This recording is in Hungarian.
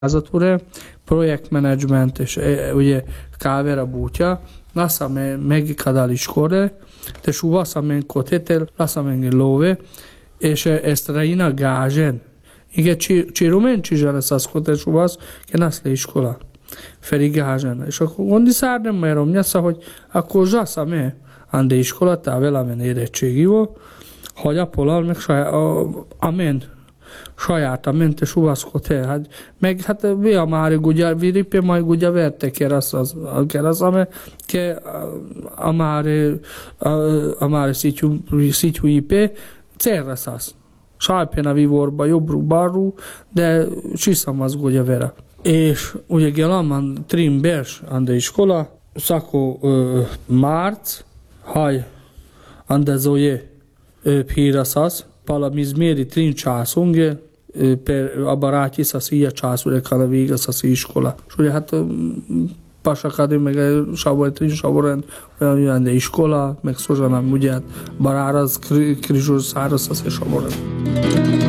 Azature, projektmenedzsment és ugye kávera bútja, lasciamo megika dalle scuole, te lasciamo cotetel, lasciamo love, és estraina gajen. Igen, ci rumenci già le sascote suvas, che nas le iskola. Feri gajen. És akkor gondiszárnem, mert romnyasza, hogy akkor zsasza me, ande iskola, te velamen érettségi volt, hogy a polal meg amen. Saját mente suvaszkote, hát meg hát vi amare gudja viripe mai gudja verte keras ame ke amare situ ipe cerrasas. Sajpena vivorba jobbru barru, de siszamaz gudja vera. És ugye gelaman trim bers ande iskola, szako márc, haj ande zoje pirasas, pala mizmeri trin časonge, a baráti szia časure kada vége szasi iskola. És ugye hát pasakadi meg sabor trin saboren olyan de iskola, meg szozsanám ugye baráraz krizsor száraz szasi saboren.